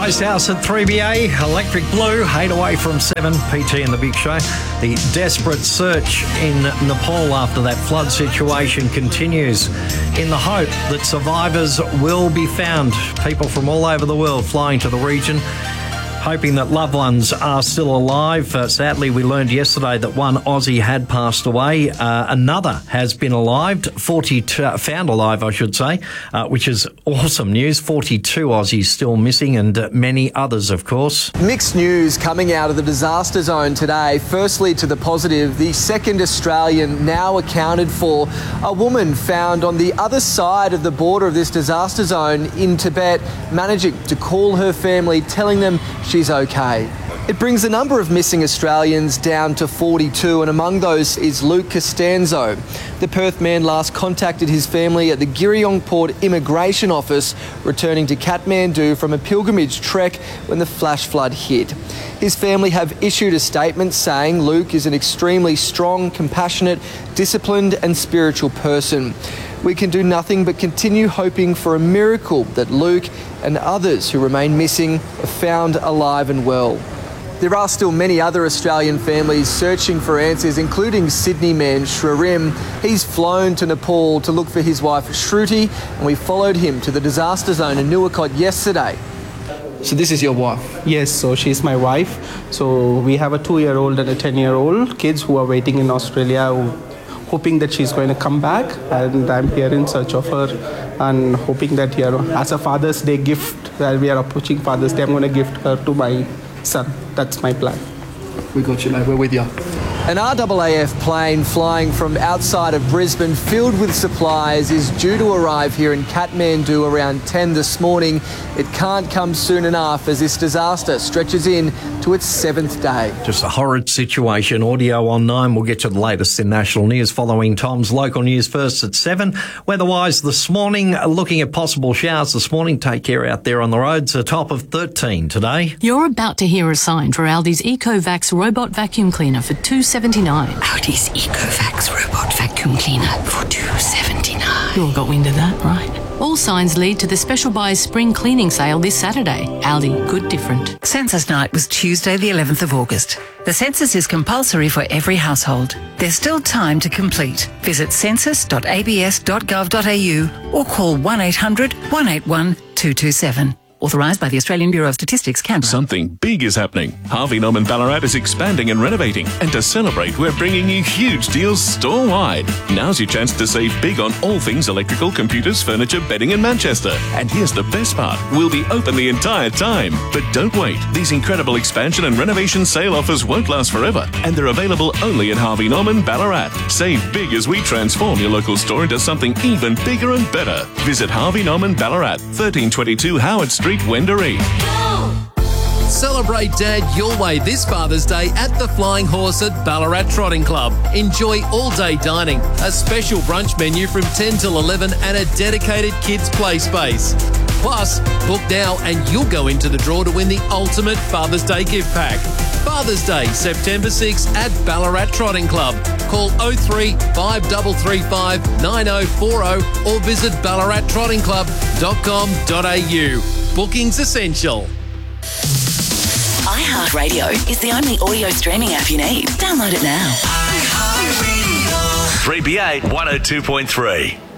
Ice House at 3BA, Electric Blue, 8 away from 7, PT in the Big Show. The desperate search in Nepal after that flood situation continues in the hope that survivors will be found. People from all over the world flying to the region, hoping that loved ones are still alive. Sadly, we learned yesterday that one Aussie had passed away. Another has been found alive, I should say, which is awesome news. 42 Aussies still missing and many others, of course. Mixed news coming out of the disaster zone today. Firstly, to the positive, the second Australian now accounted for. A woman found on the other side of the border of this disaster zone in Tibet, managing to call her family, telling them she's okay. It brings the number of missing Australians down to 42, and among those is Luke Costanzo. The Perth man last contacted his family at the Giriong Port Immigration Office, returning to Kathmandu from a pilgrimage trek when the flash flood hit. His family have issued a statement saying Luke is an extremely strong, compassionate, disciplined and spiritual person. We can do nothing but continue hoping for a miracle that Luke and others who remain missing are found alive and well. There are still many other Australian families searching for answers, including Sydney man Shririm. He's flown to Nepal to look for his wife Shruti, and we followed him to the disaster zone in Nuwakot yesterday. So this is your wife? Yes, so she's my wife. So we have a 2-year-old and a 10-year-old kids who are waiting in Australia, hoping that she's going to come back, and I'm here in search of her and hoping that, as a Father's Day gift, while we are approaching Father's Day, I'm going to gift her to my son. That's my plan. We got you, mate. We're with you. An RAAF plane flying from outside of Brisbane filled with supplies is due to arrive here in Kathmandu around 10 this morning. It can't come soon enough as this disaster stretches in to its 7th day. Just a horrid situation. Audio on 9. We'll get to the latest in national news following Tom's local news first at 7. Weather-wise this morning, looking at possible showers this morning. Take care out there on the roads. A top of 13 today. You're about to hear a sign for Aldi's EcoVax robot vacuum cleaner for $2.79. Aldi's EcoVax robot vacuum cleaner for $2.79. You all got wind of that, right? All signs lead to the Special Buys Spring Cleaning Sale this Saturday. Aldi, good different. Census night was Tuesday the 11th of August. The census is compulsory for every household. There's still time to complete. Visit census.abs.gov.au or call 1800 181 227. Authorised by the Australian Bureau of Statistics, Canberra. Something big is happening. Harvey Norman Ballarat is expanding and renovating. And to celebrate, we're bringing you huge deals store-wide. Now's your chance to save big on all things electrical, computers, furniture, bedding in Manchester. And here's the best part. We'll be open the entire time. But don't wait. These incredible expansion and renovation sale offers won't last forever. And they're available only at Harvey Norman Ballarat. Save big as we transform your local store into something even bigger and better. Visit Harvey Norman Ballarat, 1322 Howard Street, Wendouree. Celebrate Dad your way this Father's Day at the Flying Horse at Ballarat Trotting Club. Enjoy all-day dining, a special brunch menu from 10 till 11 and a dedicated kids' play space. Plus, book now and you'll go into the draw to win the ultimate Father's Day gift pack. Father's Day, September 6 at Ballarat Trotting Club. Call 03 5335 9040 or visit ballarattrottingclub.com.au. Bookings essential. iHeartRadio is the only audio streaming app you need. Download it now. 3BA 102.3.